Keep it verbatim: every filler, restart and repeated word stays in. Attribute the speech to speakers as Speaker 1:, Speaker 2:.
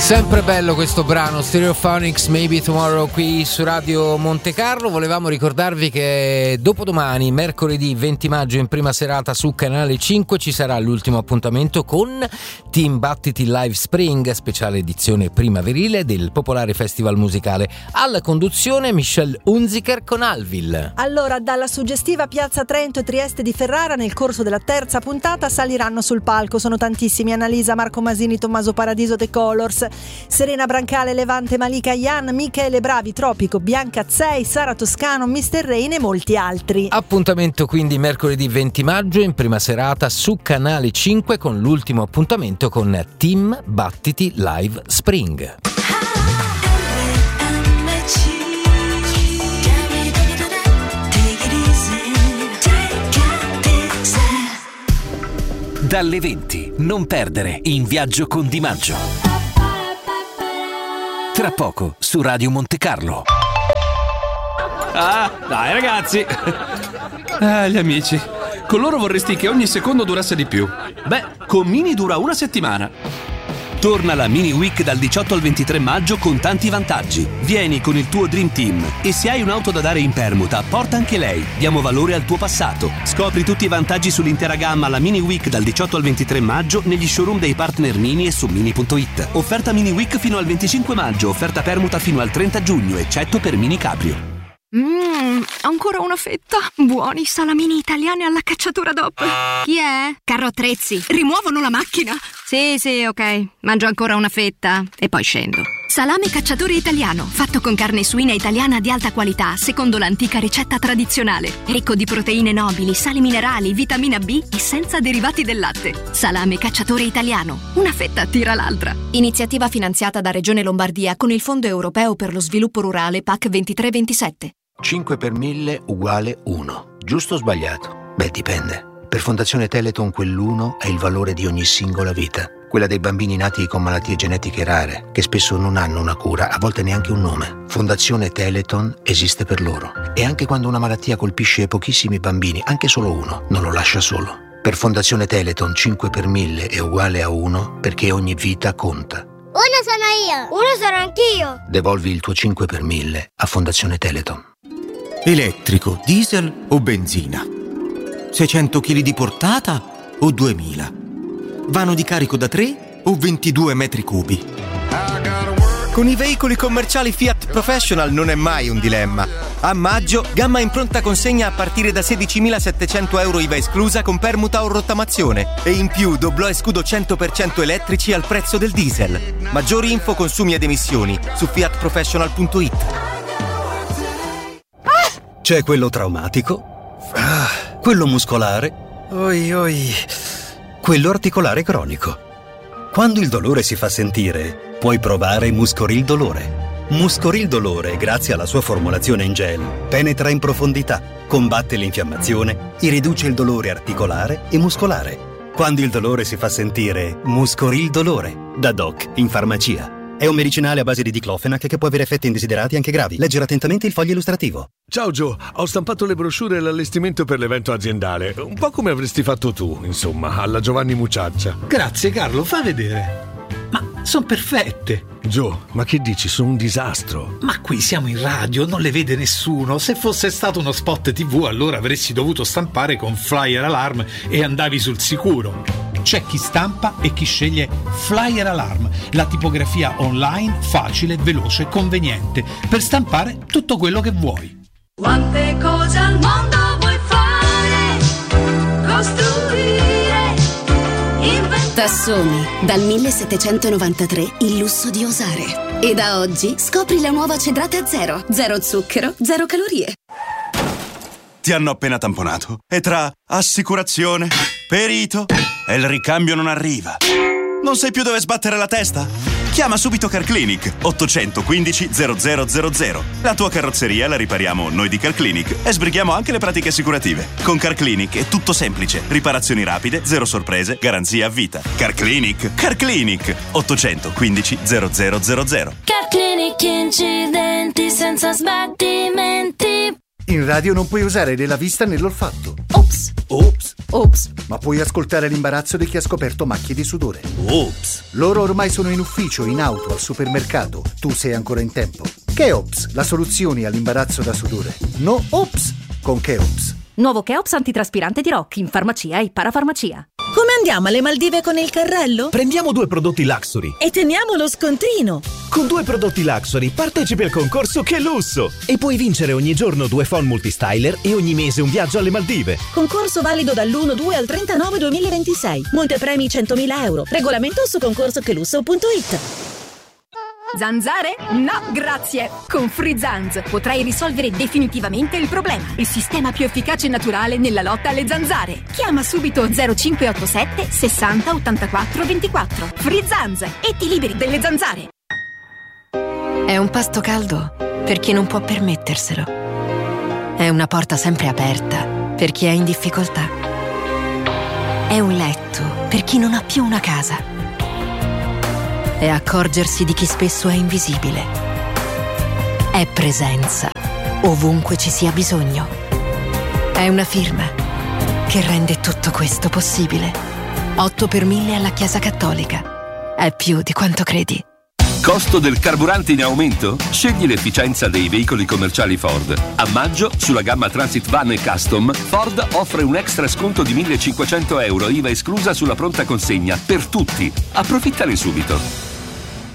Speaker 1: Sempre bello questo brano, Stereophonics, Maybe Tomorrow, qui su Radio Monte Carlo. Volevamo ricordarvi che dopodomani, mercoledì venti maggio, in prima serata su Canale cinque, ci sarà l'ultimo appuntamento con Team Battiti Live Spring, speciale edizione primaverile del popolare festival musicale. Alla conduzione Michelle Hunziker con Alvil.
Speaker 2: Allora, dalla suggestiva Piazza Trento e Trieste di Ferrara, nel corso della terza puntata saliranno sul palco. Sono tantissimi: Annalisa, Marco Masini, Tommaso Paradiso, The Colors, Serena Brancale, Levante, Malika Yan, Michele Bravi, Tropico, Bianca Zei, Sara Toscano, mister Rain e molti altri.
Speaker 1: Appuntamento quindi mercoledì venti maggio in prima serata su Canale cinque con l'ultimo appuntamento con Team Battiti Live Spring.
Speaker 3: Dalle venti, non perdere In Viaggio con Di Maggio. Tra poco su Radio Monte Carlo.
Speaker 4: Ah, dai ragazzi. Ah, gli amici. Con loro vorresti che ogni secondo durasse di più. Beh, con Mini dura una settimana.
Speaker 3: Torna la Mini Week dal diciotto al ventitré maggio con tanti vantaggi. Vieni con il tuo Dream Team e se hai un'auto da dare in permuta, porta anche lei. Diamo valore al tuo passato. Scopri tutti i vantaggi sull'intera gamma alla Mini Week dal diciotto al ventitré maggio negli showroom dei partner Mini e su mini punto it. Offerta Mini Week fino al venticinque maggio, offerta permuta fino al trenta giugno, eccetto per Mini Cabrio.
Speaker 5: Mmm, ancora una fetta. Buoni salamini italiani alla cacciatura D O P. Chi è? Carro Attrezzi. Rimuovono la macchina. Sì, sì, ok. Mangio ancora una fetta e poi scendo. Salame cacciatore italiano, fatto con carne suina italiana di alta qualità, secondo l'antica ricetta tradizionale. Ricco di proteine nobili, sali minerali, vitamina B e senza derivati del latte. Salame cacciatore italiano. Una fetta tira l'altra. Iniziativa finanziata da Regione Lombardia con il Fondo Europeo per lo Sviluppo Rurale P A C ventitré ventisette.
Speaker 6: cinque per mille uguale uno. Giusto o sbagliato? Beh, dipende. Per Fondazione Teleton quell'uno è il valore di ogni singola vita. Quella dei bambini nati con malattie genetiche rare, che spesso non hanno una cura, a volte neanche un nome. Fondazione Teleton esiste per loro. E anche quando una malattia colpisce pochissimi bambini, anche solo uno, non lo lascia solo. Per Fondazione Teleton cinque per mille è uguale a uno, perché ogni vita conta.
Speaker 7: Uno sono io! Uno sono anch'io!
Speaker 6: Devolvi il tuo cinque per mille a Fondazione Teleton.
Speaker 8: Elettrico, diesel o benzina? seicento chili di portata o duemila? Vano di carico da tre o ventidue metri cubi? Con i veicoli commerciali Fiat Professional non è mai un dilemma. A maggio, gamma in pronta consegna a partire da sedicimilasettecento euro I V A esclusa con permuta o rottamazione. E in più doblò e scudo cento per cento elettrici al prezzo del diesel. Maggiori info, consumi ed emissioni su fiat professional punto it. C'è quello traumatico, ah, quello muscolare, oi oi, quello articolare cronico. Quando il dolore si fa sentire, puoi provare Muscoril Dolore. Muscoril Dolore, grazie alla sua formulazione in gel, penetra in profondità, combatte l'infiammazione e riduce il dolore articolare e muscolare. Quando il dolore si fa sentire, Muscoril Dolore, da Doc in farmacia. È un medicinale a base di diclofenac che può avere effetti indesiderati anche gravi. Leggere attentamente il foglio illustrativo.
Speaker 9: Ciao Joe, ho stampato le brochure e l'allestimento per l'evento aziendale. Un po' come avresti fatto tu, insomma, alla Giovanni Mucciaccia.
Speaker 10: Grazie Carlo, fa vedere. Ma sono perfette.
Speaker 9: Joe, ma che dici? Sono un disastro.
Speaker 10: Ma qui siamo in radio, non le vede nessuno. Se fosse stato uno spot tivù, allora avresti dovuto stampare con Flyer Alarm e andavi sul sicuro. C'è chi stampa e chi sceglie Flyer Alarm, la tipografia online facile, veloce, conveniente per stampare tutto quello che vuoi.
Speaker 11: Quante cose al mondo vuoi fare, costruire, inventare.
Speaker 12: Tassoni, dal millesettecentonovantatré il lusso di osare. E da oggi scopri la nuova cedrata zero, zero zucchero, zero calorie.
Speaker 13: Ti hanno appena tamponato e tra assicurazione, perito e il ricambio non arriva. Non sai più dove sbattere la testa? Chiama subito Carclinic ottocentoquindici zero zero zero zero. La tua carrozzeria la ripariamo noi di Carclinic e sbrighiamo anche le pratiche assicurative. Con Carclinic è tutto semplice. Riparazioni rapide, zero sorprese, garanzia a vita. Carclinic, Carclinic ottocentoquindici zero zero zero zero.
Speaker 11: Carclinic, incidenti senza sbattimenti.
Speaker 14: In radio non puoi usare né la vista né l'olfatto.
Speaker 11: Ops.
Speaker 14: Ops. Ops.
Speaker 15: Ma puoi ascoltare l'imbarazzo di chi ha scoperto macchie di sudore.
Speaker 16: Ops.
Speaker 15: Loro ormai sono in ufficio, in auto, al supermercato. Tu sei ancora in tempo. Cheops, la soluzione all'imbarazzo da sudore. No Ops con Cheops.
Speaker 14: Nuovo Cheops antitraspirante di Rock in farmacia e parafarmacia.
Speaker 17: Come andiamo alle Maldive con il carrello?
Speaker 16: Prendiamo due prodotti Luxury
Speaker 17: E teniamo lo scontrino.
Speaker 16: Con due prodotti Luxury partecipi al concorso Che Lusso e puoi vincere ogni giorno due phone multistyler e ogni mese un viaggio alle Maldive.
Speaker 17: Concorso valido dall'uno due al trentanove duemilaventisei. Montepremi centomila euro. Regolamento su concorso che lusso punto it.
Speaker 5: Zanzare? No, grazie! Con Free Zanz potrai risolvere definitivamente il problema. Il sistema più efficace e naturale nella lotta alle zanzare. Chiama subito zero cinque otto sette sessanta ottantaquattro ventiquattro. Free Zanz e ti liberi delle zanzare.
Speaker 18: È un pasto caldo per chi non può permetterselo. È una porta sempre aperta per chi è in difficoltà. È un letto per chi non ha più una casa. È accorgersi di chi spesso è invisibile. È presenza ovunque ci sia bisogno. È una firma che rende tutto questo possibile. otto per mille alla Chiesa Cattolica. È più di quanto credi.
Speaker 19: Costo del carburante in aumento? Scegli l'efficienza dei veicoli commerciali Ford. A maggio, sulla gamma Transit Van e Custom, Ford offre un extra sconto di millecinquecento euro I V A esclusa sulla pronta consegna per tutti. Approfittane subito.